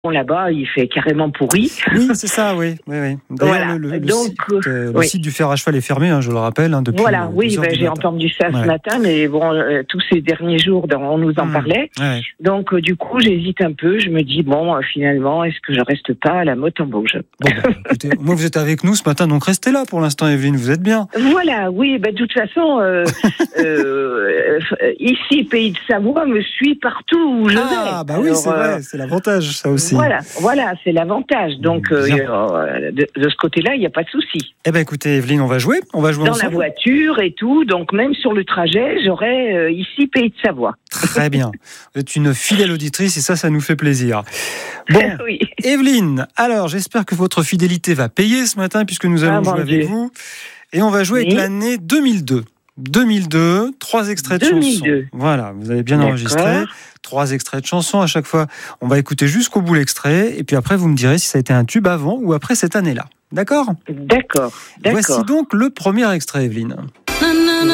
là-bas, il fait carrément pourri. Oui, c'est ça, oui. D'ailleurs, Voilà. le site du fer à cheval est fermé, je le rappelle, depuis. Voilà, oui, j'ai entendu ça ce matin, mais bon, tous ces derniers jours, on nous en parlait. Ouais. Donc, du coup, j'hésite un peu. Je me dis, finalement, est-ce que je reste pas à la Motte-en-Bauge ? Écoutez, moi, vous êtes avec nous ce matin, donc restez là pour l'instant, Evelyne, vous êtes bien. Voilà, oui, de toute façon, ici, Pays de Savoie me suit partout où je vais. Ah, bah oui, alors, c'est vrai, c'est l'avantage, ça aussi. Voilà, c'est l'avantage. Donc, de ce côté-là, il n'y a pas de souci. Eh ben, écoutez, Evelyne, on va jouer dans ensemble. La voiture et tout. Donc, même sur le trajet, j'aurai ici Pays de Savoie. Très bien. Vous êtes une fidèle auditrice et ça nous fait plaisir. Bon, oui. Evelyne, alors, j'espère que votre fidélité va payer ce matin puisque nous allons jouer avec vous. Et on va jouer avec l'année 2002. 2002, 3 extraits de chansons. Voilà, vous avez bien enregistré. 3 extraits de chansons. À chaque fois, on va écouter jusqu'au bout l'extrait. Et puis après, vous me direz si ça a été un tube avant ou après cette année-là. D'accord ? D'accord. Voici donc le premier extrait, Evelyne.